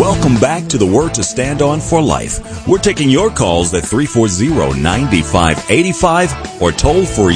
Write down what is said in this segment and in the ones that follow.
Welcome back to the Word to Stand On for Life. We're taking your calls at 340-9585 or toll free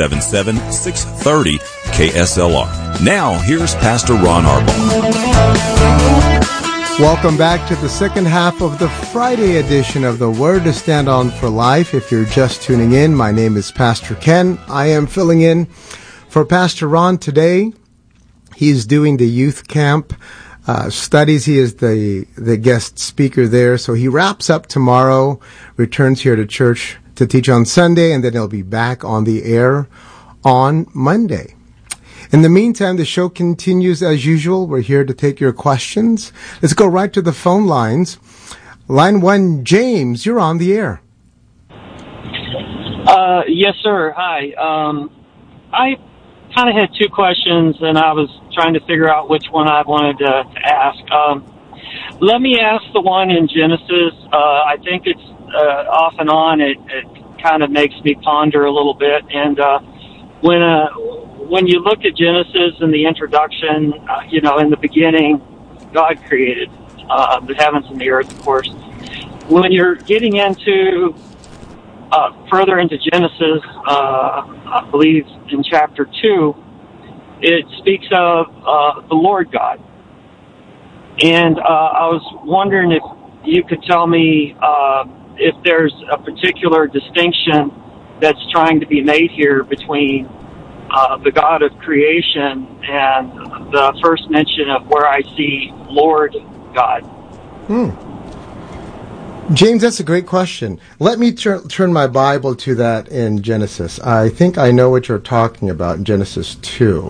877-630-KSLR. Now, here's Pastor Ron Arbaugh. Welcome back to the second half of the Friday edition of the Word to Stand On for Life. If you're just tuning in, my name is Pastor Ken. I am filling in for Pastor Ron today. He's doing the youth camp studies. He is the guest speaker there. So he wraps up tomorrow, returns here to church to teach on Sunday, and then he'll be back on the air on Monday. In the meantime, the show continues as usual. We're here to take your questions. Let's go right to the phone lines. Line 1, James, you're on the air. Yes, sir. Hi. I kind of had two questions, and I was trying to figure out which one I wanted to ask. Let me ask the one in Genesis. I think it's off and on. It kind of makes me ponder a little bit. And when you look at Genesis and the introduction, in the beginning, God created the heavens and the earth, of course. When you're getting into further into Genesis, I believe in chapter 2, it speaks of the Lord God. And I was wondering if you could tell me if there's a particular distinction that's trying to be made here between the God of creation and the first mention of where I see Lord God. James, that's a great question. Let me turn my Bible to that in Genesis. I think I know what you're talking about in Genesis 2.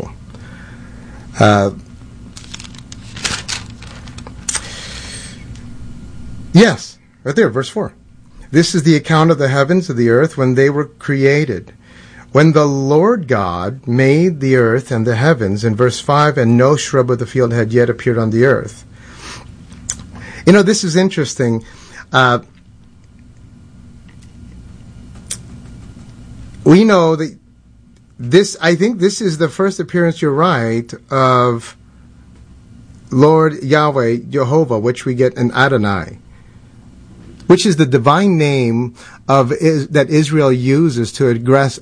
Yes, right there, verse 4. This is the account of the heavens of the earth when they were created. When the Lord God made the earth and the heavens, in verse 5, and no shrub of the field had yet appeared on the earth. This is interesting. We know that I think this is the first appearance, you're right, of Lord Yahweh, Jehovah, which we get in Adonai, which is the divine name that Israel uses to address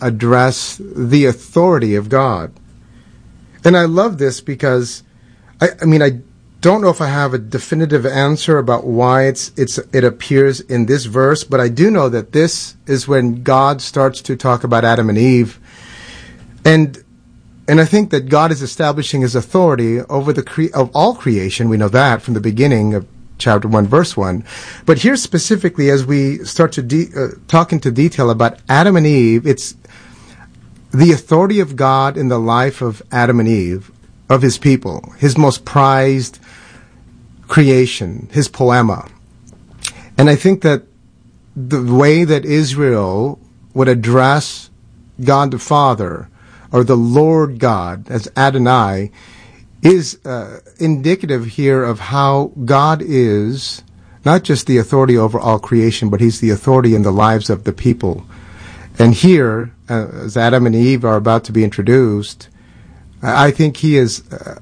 the authority of God. And I love this because, I don't know if I have a definitive answer about why it appears in this verse, but I do know that this is when God starts to talk about Adam and Eve. And I think that God is establishing his authority over of all creation. We know that from the beginning of chapter 1, verse 1. But here specifically, as we start to talk into detail about Adam and Eve, it's the authority of God in the life of Adam and Eve, of his people, his most prized creation, his poema. And I think that the way that Israel would address God the Father, or the Lord God as Adonai, is indicative here of how God is not just the authority over all creation, but he's the authority in the lives of the people. And here, as Adam and Eve are about to be introduced, I think he is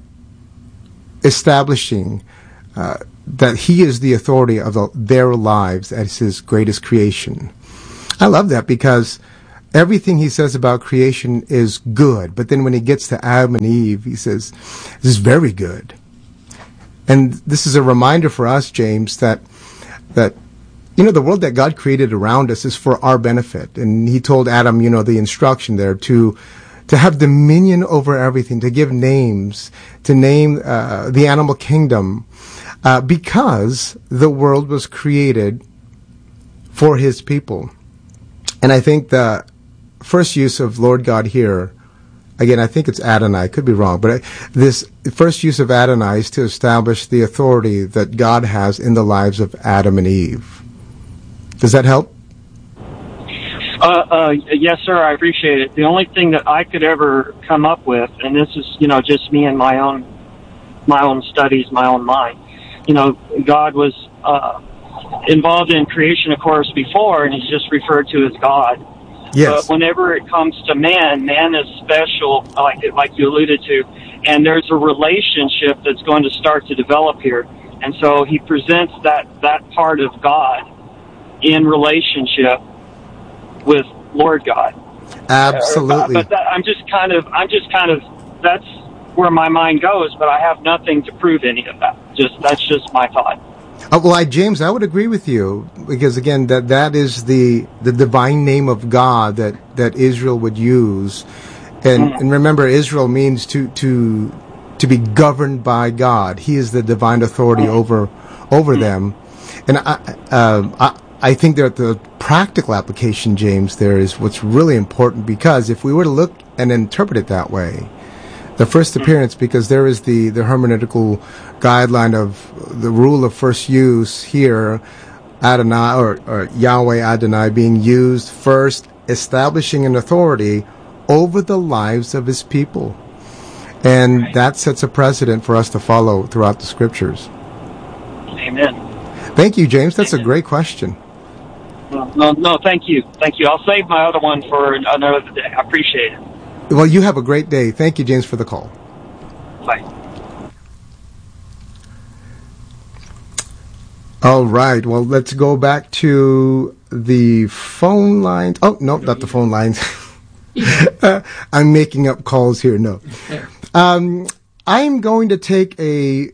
establishing that he is the authority of their lives as his greatest creation. I love that because everything he says about creation is good, but then when he gets to Adam and Eve, he says, this is very good. And this is a reminder for us, James, that the world that God created around us is for our benefit. And he told Adam, the instruction there to have dominion over everything, to give names, to name the animal kingdom, because the world was created for his people. And I think the first use of Lord God here, again, I think it's Adonai, I could be wrong, but this first use of Adonai is to establish the authority that God has in the lives of Adam and Eve. Does that help? Yes, sir, I appreciate it. The only thing that I could ever come up with, and this is, just me and my own studies, my own mind, God was involved in creation, of course, before, and he's just referred to as God. Yes. But whenever it comes to man is special, like you alluded to, and there's a relationship that's going to start to develop here. And so he presents that part of God in relationship with Lord God. Absolutely. But I'm just kind of, that's where my mind goes, but I have nothing to prove any of that. That's just my thought. Well, James, I would agree with you, because again, that is the divine name of God that Israel would use, and remember, Israel means to be governed by God. He is the divine authority over them, and I think that the practical application, James, there is what's really important, because if we were to look and interpret it that way, the first appearance, because there is the hermeneutical guideline of the rule of first use here, Adonai or Yahweh Adonai being used first, establishing an authority over the lives of his people. And that sets a precedent for us to follow throughout the scriptures. Amen. Thank you, James. That's a great question. No, thank you. I'll save my other one for another day. I appreciate it. Well, you have a great day. Thank you, James, for the call. Bye. All right. Well, let's go back to the phone lines. Oh, no, not the phone lines. I'm making up calls here. No. I'm going to take an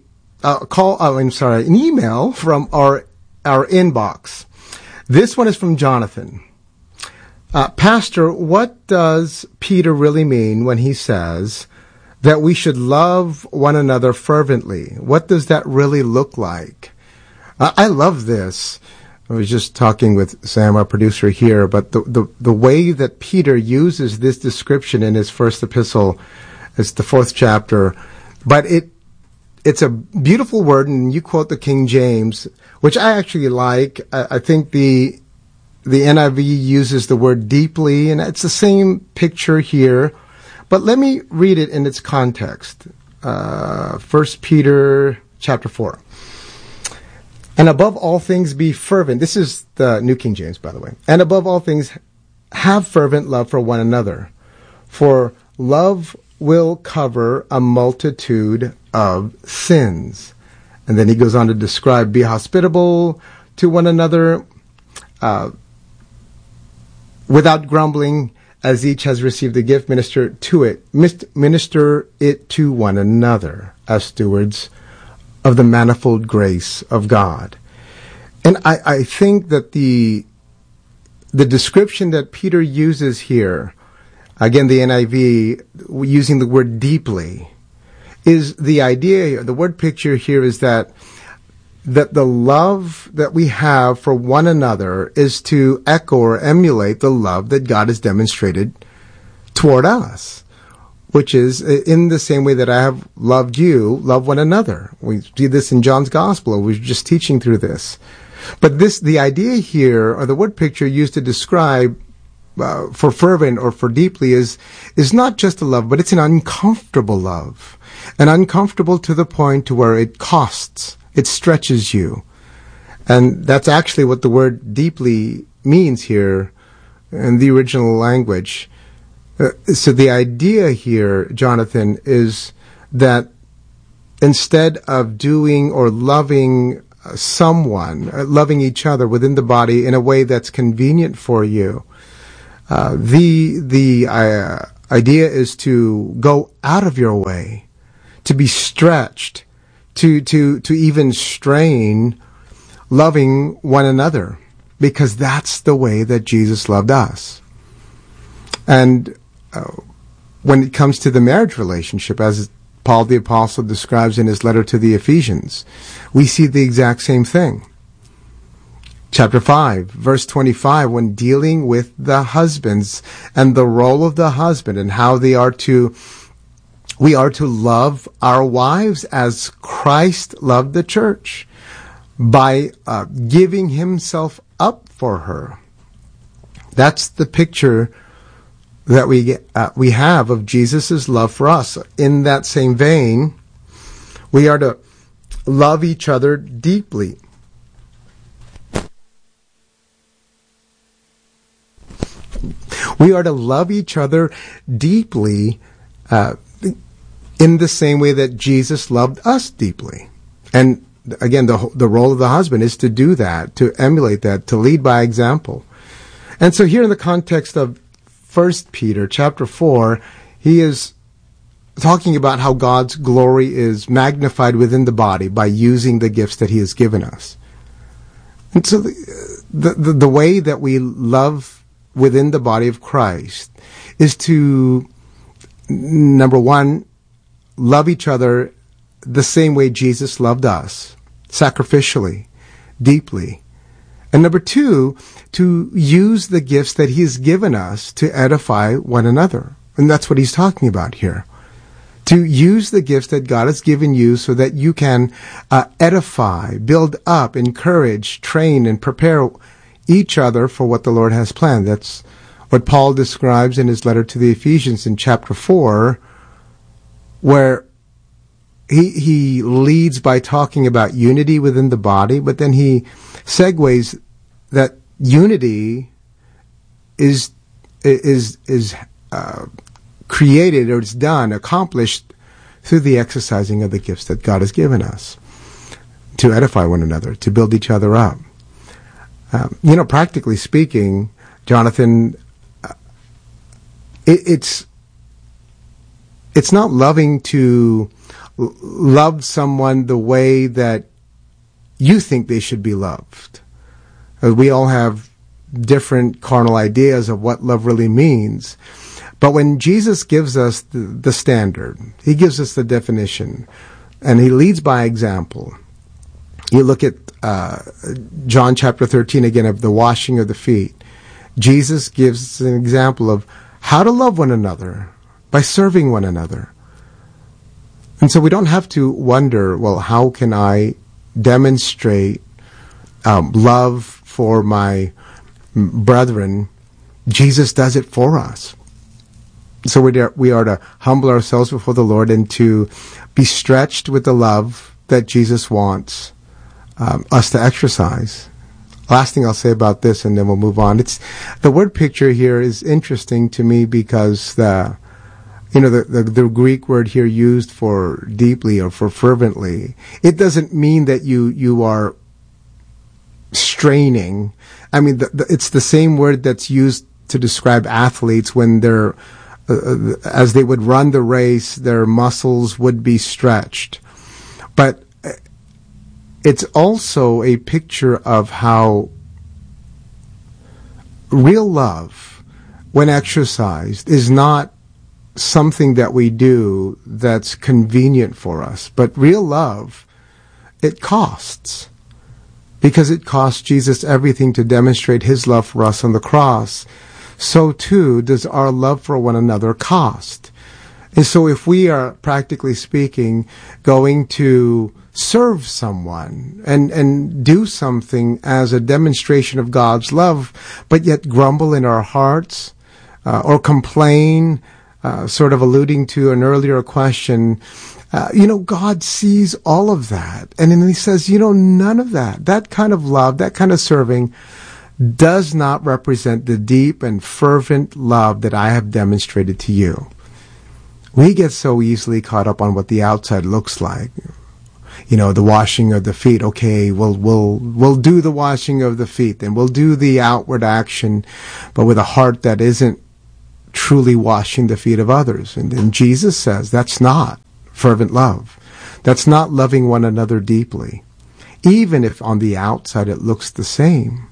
email from our inbox. This one is from Jonathan. Pastor, what does Peter really mean when he says that we should love one another fervently? What does that really look like? I love this. I was just talking with Sam, our producer here, but the way that Peter uses this description in his first epistle, it's the 4th chapter, but it's a beautiful word, and you quote the King James, which I actually like. I think the NIV uses the word deeply, and it's the same picture here. But let me read it in its context. 1 Peter chapter 4. And above all things be fervent. This is the New King James, by the way. And above all things have fervent love for one another. For love will cover a multitude of sins. And then he goes on to describe, be hospitable to one another, without grumbling, as each has received a gift, minister it to one another as stewards of the manifold grace of God. And I think that the description that Peter uses here, again, the NIV, using the word deeply, is the idea here, the word picture here is that the love that we have for one another is to echo or emulate the love that God has demonstrated toward us, which is in the same way that I have loved you, love one another. We do this in John's Gospel. We're just teaching through this. But the idea here, or the word picture used to describe for fervent or for deeply is not just a love, but it's an uncomfortable love. And uncomfortable to the point to where it costs. It stretches you. And that's actually what the word deeply means here in the original language. So the idea here, Jonathan, is that instead of doing or loving someone, loving each other within the body in a way that's convenient for you, the idea is to go out of your way, to be stretched, to even strain loving one another, because that's the way that Jesus loved us. And when it comes to the marriage relationship, as Paul the Apostle describes in his letter to the Ephesians, we see the exact same thing. Chapter 5, verse 25, when dealing with the husbands and the role of the husband and how we are to love our wives as Christ loved the church, by giving himself up for her. That's the picture that we have of Jesus' love for us. In that same vein, we are to love each other deeply. We are to love each other deeply in the same way that Jesus loved us deeply. And again, the role of the husband is to do that, to emulate that, to lead by example. And so here in the context of 1 Peter chapter 4, he is talking about how God's glory is magnified within the body by using the gifts that he has given us. And so the way that we love within the body of Christ is to, number one, love each other the same way Jesus loved us, sacrificially, deeply. And number two, to use the gifts that he has given us to edify one another. And that's what he's talking about here. To use the gifts that God has given you so that you can edify, build up, encourage, train, and prepare each other for what the Lord has planned. That's what Paul describes in his letter to the Ephesians in chapter 4, where he leads by talking about unity within the body, but then he segues that unity is created, or it's done, accomplished through the exercising of the gifts that God has given us to edify one another, to build each other up. Practically speaking, Jonathan, it's not loving to love someone the way that you think they should be loved. We all have different carnal ideas of what love really means. But when Jesus gives us the standard, he gives us the definition, and he leads by example. You look at John chapter 13 again, of the washing of the feet. Jesus gives us an example of how to love one another by serving one another. And so we don't have to wonder, well, how can I demonstrate love for my brethren? Jesus does it for us. So we are to humble ourselves before the Lord and to be stretched with the love that Jesus wants us to exercise. Last thing I'll say about this, and then we'll move on. The word picture here is interesting to me because the Greek word here used for deeply or for fervently, it doesn't mean that you are straining. I mean, it's the same word that's used to describe athletes when they're as they would run the race, their muscles would be stretched. But it's also a picture of how real love, when exercised, is not something that we do that's convenient for us. But real love, it costs. Because it cost Jesus everything to demonstrate his love for us on the cross, so too does our love for one another cost. And so if we are, practically speaking, going to serve someone and do something as a demonstration of God's love, but yet grumble in our hearts or complain, sort of alluding to an earlier question, God sees all of that. And then he says, none of that kind of love, that kind of serving does not represent the deep and fervent love that I have demonstrated to you. We get so easily caught up on what the outside looks like. The washing of the feet. Okay, we'll do the washing of the feet, and we'll do the outward action, but with a heart that isn't truly washing the feet of others. And Jesus says that's not fervent love. That's not loving one another deeply, even if on the outside it looks the same.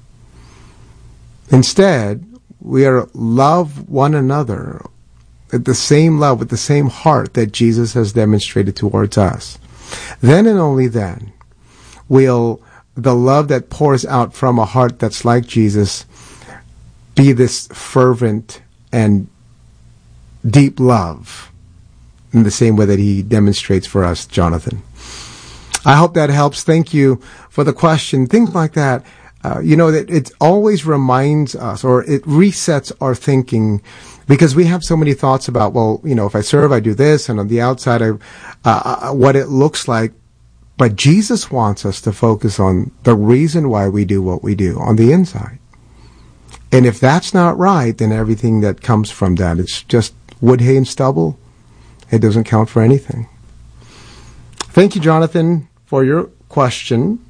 Instead, we are to love one another with the same love, with the same heart that Jesus has demonstrated towards us. Then and only then will the love that pours out from a heart that's like Jesus be this fervent and deep love in the same way that he demonstrates for us, Jonathan. I hope that helps. Thank you for the question. Things like that. That it always reminds us, or it resets our thinking, because we have so many thoughts about, if I serve, I do this, and on the outside, what it looks like. But Jesus wants us to focus on the reason why we do what we do on the inside. And if that's not right, then everything that comes from that, it's just wood, hay, and stubble. It doesn't count for anything. Thank you, Jonathan, for your question.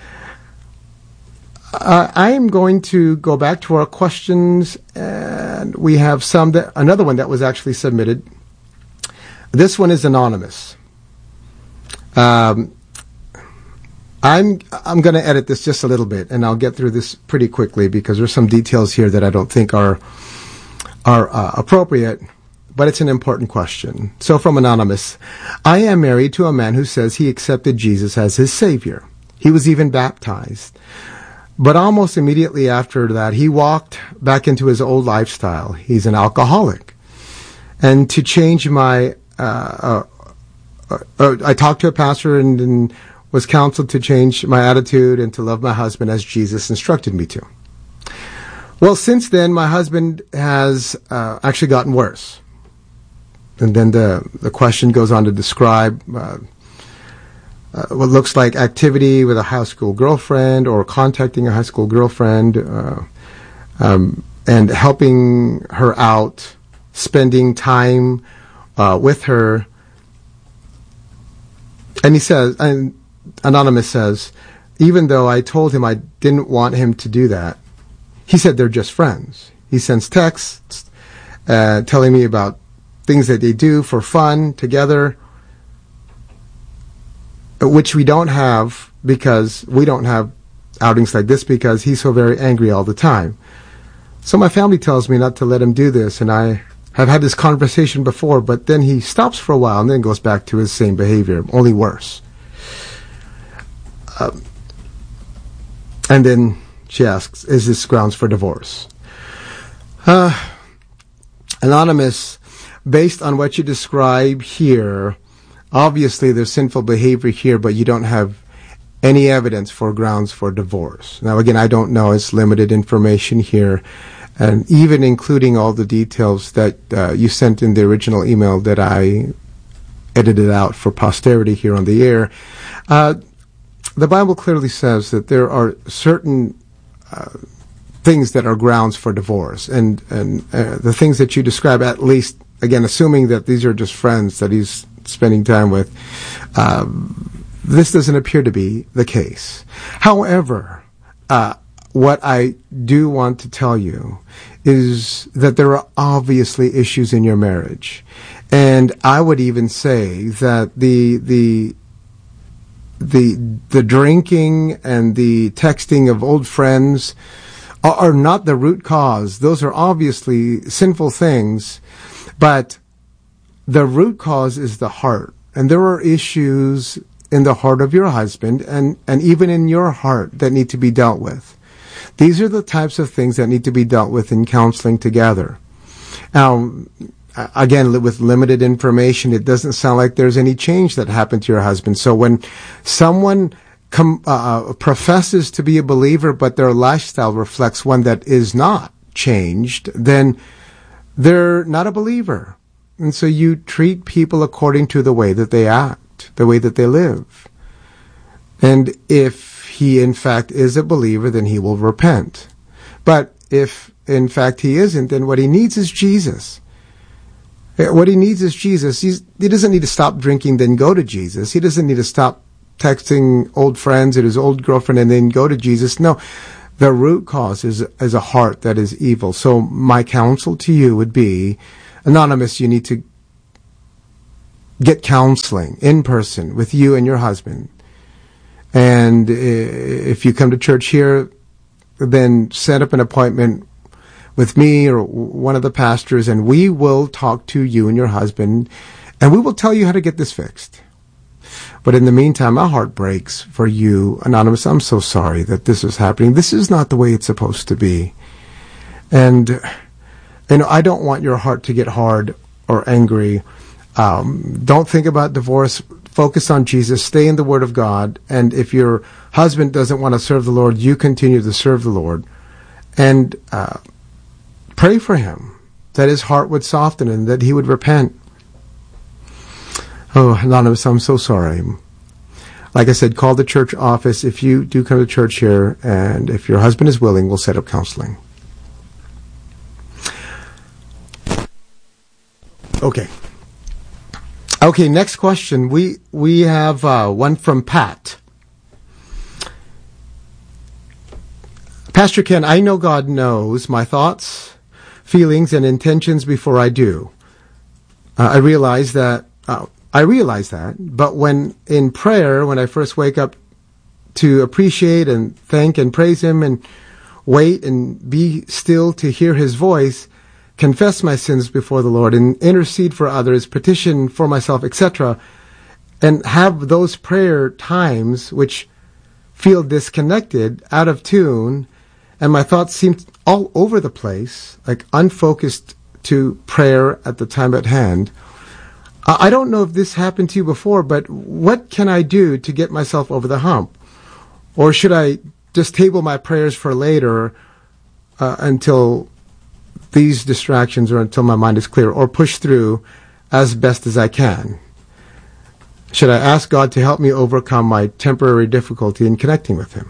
I am going to go back to our questions, and we have another one that was actually submitted. This one is anonymous. I'm going to edit this just a little bit, and I'll get through this pretty quickly because there's some details here that I don't think are appropriate, but it's an important question. So from Anonymous, I am married to a man who says he accepted Jesus as his Savior. He was even baptized. But almost immediately after that, he walked back into his old lifestyle. He's an alcoholic. And to change I talked to a pastor and was counseled to change my attitude and to love my husband as Jesus instructed me to. Well, since then, my husband has actually gotten worse. And then the question goes on to describe what looks like activity with a high school girlfriend or contacting a high school girlfriend and helping her out, spending time with her. And he says, and Anonymous says, even though I told him I didn't want him to do that, he said they're just friends. He sends texts telling me about things that they do for fun together, which we don't have because we don't have outings like this because he's so very angry all the time. So my family tells me not to let him do this, and I have had this conversation before, but then he stops for a while and then goes back to his same behavior, only worse. And then she asks, is this grounds for divorce? Anonymous, based on what you describe here, obviously there's sinful behavior here, but you don't have any evidence for grounds for divorce. Now, again, I don't know. It's limited information here. And even including all the details that you sent in the original email that I edited out for posterity here on the air, the Bible clearly says that there are certain things that are grounds for divorce. And the things that you describe, at least, again, assuming that these are just friends that he's spending time with, this doesn't appear to be the case. However, what I do want to tell you is that there are obviously issues in your marriage. And I would even say that the drinking and the texting of old friends are not the root cause. Those are obviously sinful things, but the root cause is the heart. And there are issues in the heart of your husband and even in your heart that need to be dealt with. These are the types of things that need to be dealt with in counseling together. Now, again, with limited information, it doesn't sound like there's any change that happened to your husband. So when someone professes to be a believer, but their lifestyle reflects one that is not changed, then they're not a believer. And so you treat people according to the way that they act, the way that they live. And if he, in fact, is a believer, then he will repent. But if, in fact, he isn't, then what he needs is Jesus. What he needs is Jesus. He doesn't need to stop drinking, then go to Jesus. He doesn't need to stop texting old friends and his old girlfriend and then go to Jesus. No, the root cause is a heart that is evil. So my counsel to you would be, Anonymous, you need to get counseling in person with you and your husband. And if you come to church here, then set up an appointment with me or one of the pastors, and we will talk to you and your husband, and we will tell you how to get this fixed. But in the meantime, my heart breaks for you, Anonymous. I'm so sorry that this is happening. This is not the way it's supposed to be. And I don't want your heart to get hard or angry. Don't think about divorce. Focus on Jesus. Stay in the Word of God. And if your husband doesn't want to serve the Lord, you continue to serve the Lord. And pray for him, that his heart would soften and that he would repent. Oh, Anonymous, I'm so sorry. Like I said, call the church office if you do come to church here, and if your husband is willing, we'll set up counseling. Okay, next question. We have one from Pat. Pastor Ken, I know God knows my thoughts, feelings, and intentions before I do. I realize that, but when in prayer, when I first wake up to appreciate and thank and praise Him and wait and be still to hear His voice, confess my sins before the Lord and intercede for others, petition for myself, etc., and have those prayer times which feel disconnected, out of tune, and my thoughts seem all over the place, like unfocused to prayer at the time at hand. I don't know if this happened to you before, but what can I do to get myself over the hump? Or should I just table my prayers for later until these distractions or until my mind is clear, or push through as best as I can? Should I ask God to help me overcome my temporary difficulty in connecting with Him?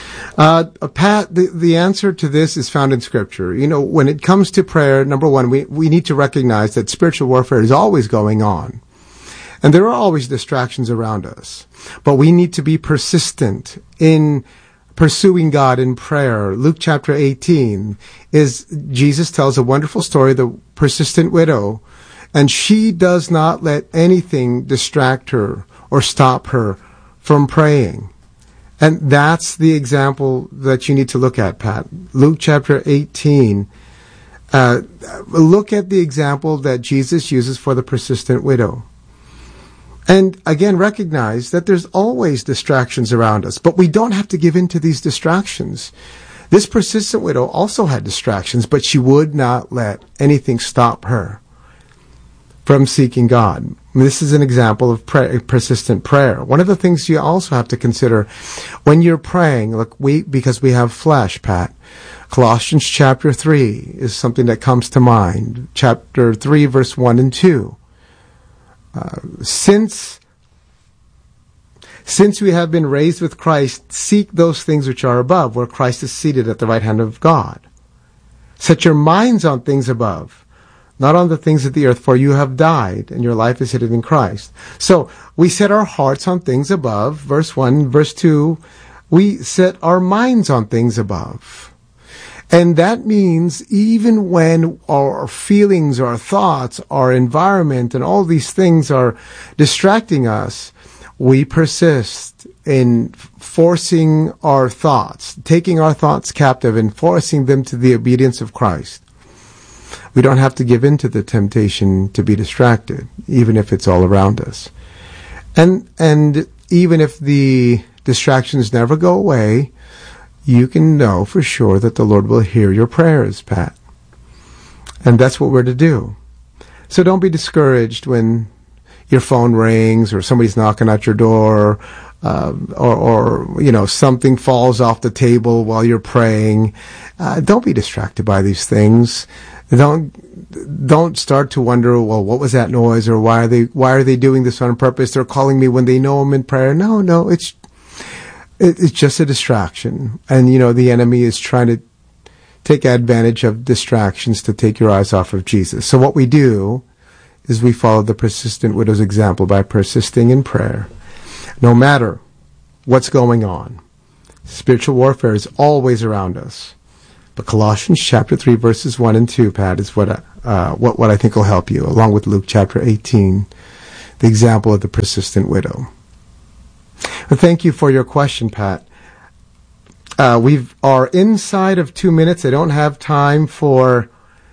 Pat, the answer to this is found in Scripture. You know, when it comes to prayer, number one, we need to recognize that spiritual warfare is always going on. And there are always distractions around us. But we need to be persistent in pursuing God in prayer. Luke chapter 18 Jesus tells a wonderful story, the persistent widow, and she does not let anything distract her or stop her from praying. And that's the example that you need to look at, Pat. Luke chapter 18. Look at the example that Jesus uses for the persistent widow. And again, recognize that there's always distractions around us, but we don't have to give in to these distractions. This persistent widow also had distractions, but she would not let anything stop her from seeking God. This is an example of persistent prayer. One of the things you also have to consider when you're praying, look, because we have flesh, Pat, Colossians chapter 3 is something that comes to mind. Chapter 3, verse 1 and 2. Since we have been raised with Christ, seek those things which are above, where Christ is seated at the right hand of God. Set your minds on things above, not on the things of the earth, for you have died, and your life is hidden in Christ. So, we set our hearts on things above, verse 1. Verse 2, we set our minds on things above. And that means even when our feelings, our thoughts, our environment, and all these things are distracting us, we persist in forcing our thoughts, taking our thoughts captive and forcing them to the obedience of Christ. We don't have to give in to the temptation to be distracted, even if it's all around us. And even if the distractions never go away, you can know for sure that the Lord will hear your prayers, Pat. And that's what we're to do. So don't be discouraged when your phone rings or somebody's knocking at your door, or you know, something falls off the table while you're praying. Don't be distracted by these things. Don't start to wonder, well, what was that noise, or why are they doing this on purpose? They're calling me when they know I'm in prayer. No, it's just a distraction. And, you know, the enemy is trying to take advantage of distractions to take your eyes off of Jesus. So what we do is we follow the persistent widow's example by persisting in prayer, no matter what's going on. Spiritual warfare is always around us. But Colossians chapter 3, verses 1 and 2, Pat, is what I think will help you, along with Luke chapter 18, the example of the persistent widow. Well, thank you for your question, Pat. We are inside of 2 minutes. I don't have time for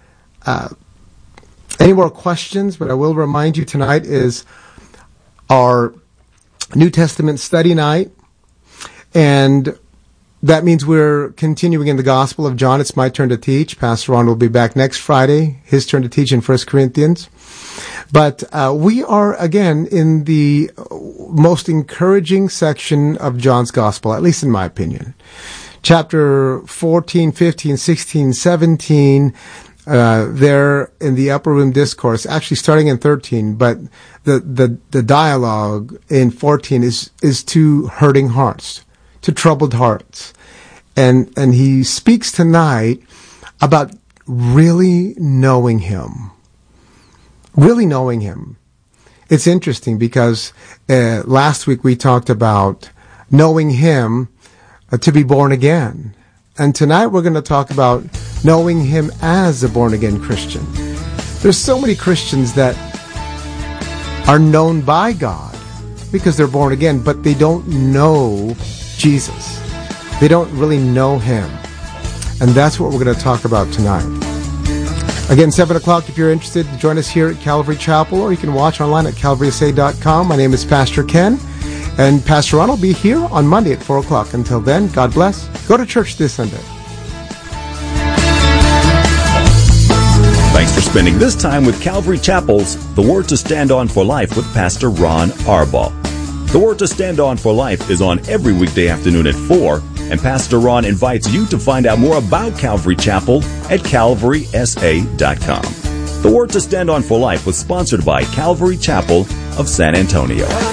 any more questions, but I will remind you tonight is our New Testament study night, and that means we're continuing in the Gospel of John. It's my turn to teach. Pastor Ron will be back next Friday, his turn to teach in 1 Corinthians. But we are, again, in the most encouraging section of John's Gospel, at least in my opinion. Chapter 14, 15, 16, 17, there in the upper room discourse, actually starting in 13, but the dialogue in 14 is to hurting hearts, to troubled hearts. And he speaks tonight about really knowing him. Really knowing him. It's interesting because last week we talked about knowing him to be born again. And tonight we're going to talk about knowing Him as a born-again Christian. There's so many Christians that are known by God because they're born again, but they don't know Jesus. They don't really know Him. And that's what we're going to talk about tonight. Again, 7 o'clock, if you're interested, join us here at Calvary Chapel, or you can watch online at calvarysa.com. My name is Pastor Ken, and Pastor Ron will be here on Monday at 4 o'clock. Until then, God bless. Go to church this Sunday. Thanks for spending this time with Calvary Chapel's The Word to Stand On for Life with Pastor Ron Arbaugh. The Word to Stand On for Life is on every weekday afternoon at 4, and Pastor Ron invites you to find out more about Calvary Chapel at calvarysa.com. The Word to Stand On for Life was sponsored by Calvary Chapel of San Antonio.